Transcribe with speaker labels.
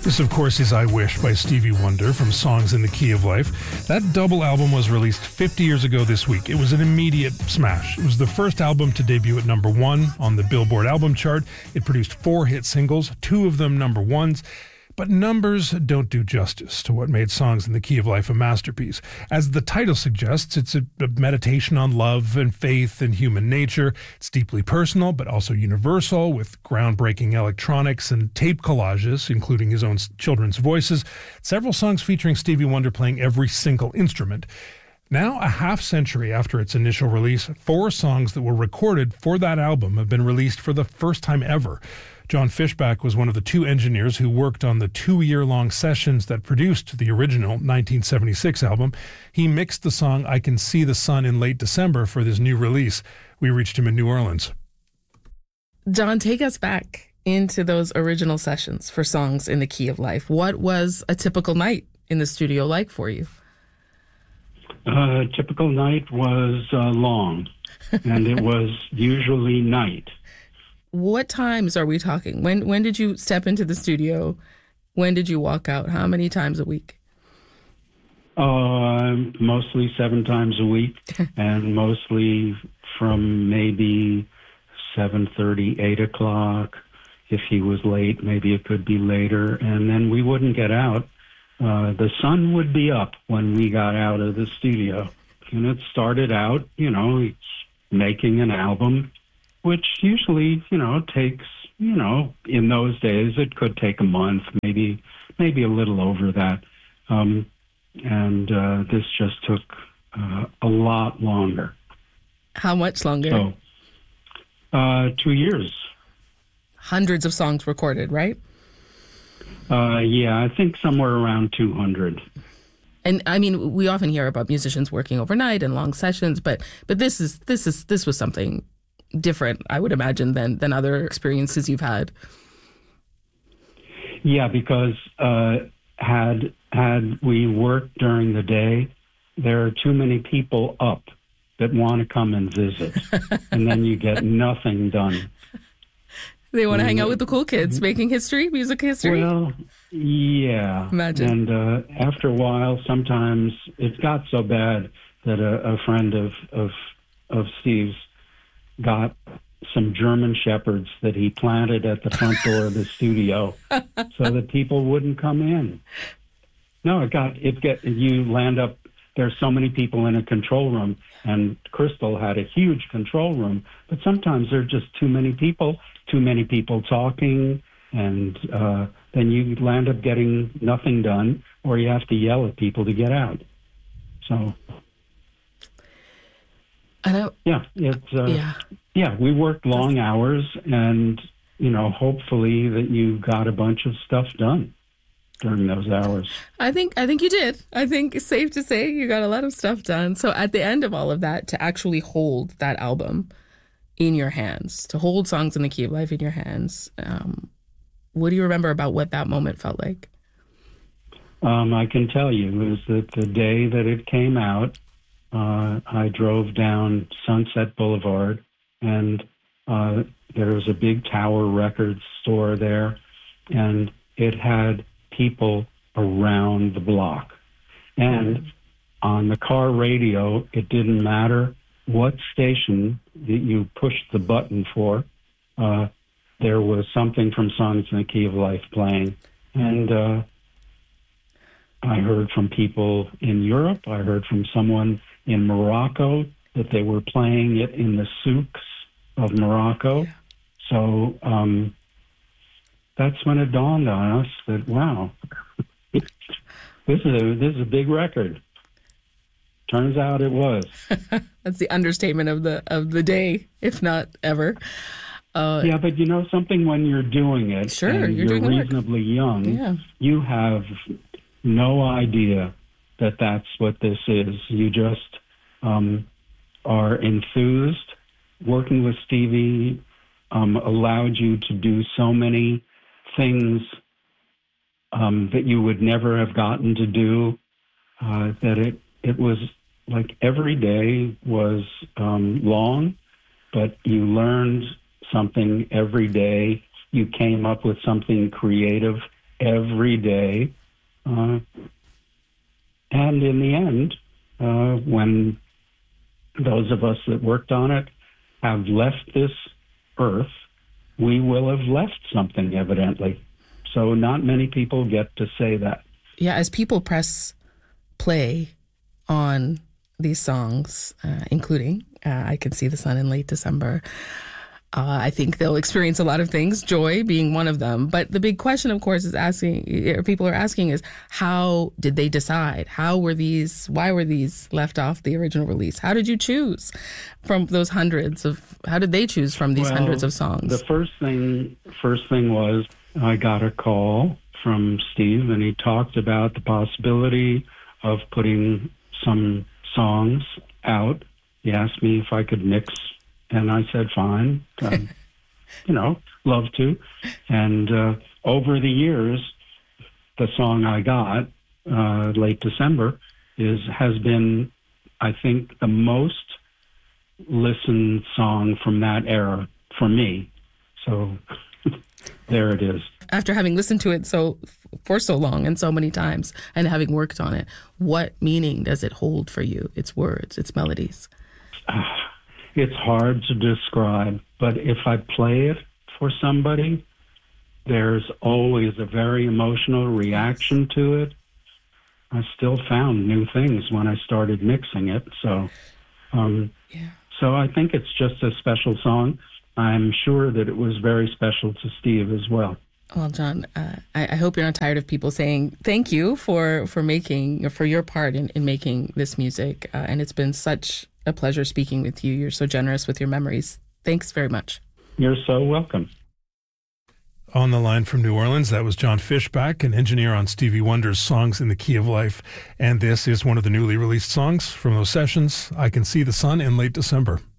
Speaker 1: This, of course, is I Wish by Stevie Wonder from Songs in the Key of Life. That double album was released 50 years ago this week. It was an immediate smash. It was the first album to debut at number one on the Billboard album chart. It produced 4 hit singles, 2 of them number ones. But numbers don't do justice to what made Songs in the Key of Life a masterpiece. As the title suggests, it's a meditation on love and faith and human nature. It's deeply personal, but also universal, with groundbreaking electronics and tape collages, including his own children's voices. Several songs featuring Stevie Wonder playing every single instrument. Now, a half-century after its initial release, 4 songs that were recorded for that album have been released for the first time ever. John Fishback was one of the 2 engineers who worked on the 2-year-long sessions that produced the original 1976 album. He mixed the song I Can See the Sun in late December for this new release. We reached him in New Orleans.
Speaker 2: John, take us back into those original sessions for Songs in the Key of Life. What was a typical night in the studio like for you?
Speaker 3: A typical night was long, and it was usually night.
Speaker 2: What times are we talking? When did you step into the studio? When did you walk out? How many times a week?
Speaker 3: Mostly 7 times a week, and mostly from maybe 7:30, 8 o'clock. If he was late, maybe it could be later, and then we wouldn't get out. The sun would be up when we got out of the studio, and it started out, making an album, which usually, takes, in those days, it could take a month, maybe a little over that. And this just took a lot longer.
Speaker 2: How much longer?
Speaker 3: So, 2 years.
Speaker 2: Hundreds of songs recorded, right?
Speaker 3: Yeah, I think somewhere around 200.
Speaker 2: And I mean, we often hear about musicians working overnight and long sessions, but this was something different, I would imagine, than other experiences you've had.
Speaker 3: Yeah, because had we worked during the day, there are too many people up that want to come and visit, and then you get nothing done.
Speaker 2: They want to hang out with the cool kids, making history, music history.
Speaker 3: Well, yeah.
Speaker 2: Imagine.
Speaker 3: And after a while, sometimes it got so bad that a friend of Steve's got some German shepherds that he planted at the front door of the studio so that people wouldn't come in. No, you land up, there's so many people in a control room, and Crystal had a huge control room, but sometimes there are just too many people talking, and then you land up getting nothing done, or you have to yell at people to get out. So,
Speaker 2: I know.
Speaker 3: Yeah, we worked long hours, and hopefully that you got a bunch of stuff done during those hours.
Speaker 2: I think you did. I think it's safe to say you got a lot of stuff done. So at the end of all of that, to actually hold that album in your hands, to hold Songs in the Key of Life in your hands, what do you remember about what that moment felt like?
Speaker 3: I can tell you is that the day that it came out, I drove down Sunset Boulevard, and there was a big Tower Records store there, and it had people around the block. And on the car radio, it didn't matter what station that you pushed the button for, there was something from Songs in the Key of Life playing. And I heard from people in Europe. I heard from someone in Morocco that they were playing it in the souks of Morocco. Yeah. So that's when it dawned on us that, wow, this is a big record. Turns out it was.
Speaker 2: That's the understatement of the day, if not ever.
Speaker 3: Yeah, but something, when you're doing it,
Speaker 2: sure,
Speaker 3: and you're reasonably young, you have no idea that that's what this is. You just are enthused. Working with Stevie allowed you to do so many things that you would never have gotten to do, that it was like every day was long, but you learned something every day. You came up with something creative every day. And in the end, when those of us that worked on it have left this earth, we will have left something, evidently. So not many people get to say that.
Speaker 2: Yeah, as people press play on these songs, including I Can See the Sun in Late December, I think they'll experience a lot of things, joy being one of them. But the big question, of course, people are asking is, how did they decide? Why were these left off the original release? How did you choose from those how did they choose from these hundreds of songs?
Speaker 3: The first thing was I got a call from Steve, and he talked about the possibility of putting some songs out. He asked me if I could mix, and I said, fine, love to. And over the years, the song I got, Late December, has been, I think, the most listened song from that era for me. So there it is.
Speaker 2: After having listened to it for so long and so many times and having worked on it, what meaning does it hold for you? Its words, its melodies?
Speaker 3: It's hard to describe, but if I play it for somebody, there's always a very emotional reaction to it. I still found new things when I started mixing it. So I think it's just a special song. I'm sure that it was very special to Steve as well.
Speaker 2: Well, John, I hope you're not tired of people saying thank you for your part in making this music. And it's been such a pleasure speaking with you. You're so generous with your memories. Thanks very much.
Speaker 3: You're so welcome.
Speaker 1: On the line from New Orleans, that was John Fishback, an engineer on Stevie Wonder's Songs in the Key of Life. And this is one of the newly released songs from those sessions, I Can See the Sun in Late December.